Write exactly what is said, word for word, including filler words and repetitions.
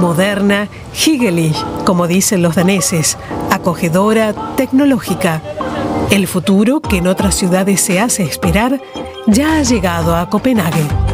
Moderna, hyggelig, como dicen los daneses, acogedora, tecnológica. El futuro, que en otras ciudades se hace esperar, ya ha llegado a Copenhague.